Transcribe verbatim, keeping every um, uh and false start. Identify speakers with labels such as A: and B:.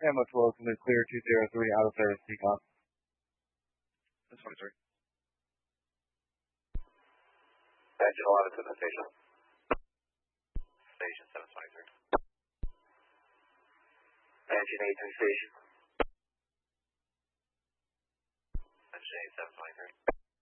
A: Hamlet welcome is clear two zero three out of service, T C O M.
B: seven twenty-three.
C: Engine eleven to the station.
B: Station seven twenty-three.
C: Engine eight to station.
B: Engine eight seven twenty-three.